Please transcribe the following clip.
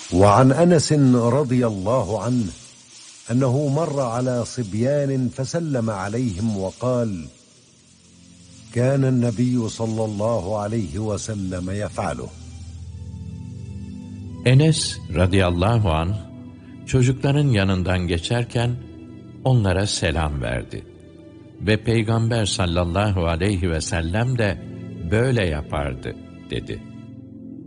وعن أنس رضي الله عنه أنه مر على صبيان فسلم عليهم وقال: كان النبي صلى الله عليه وسلم يفعله. Enes radıyallahu anh çocukların yanından geçerken onlara selam verdi. Ve Peygamber sallallahu aleyhi ve sellem de böyle yapardı dedi.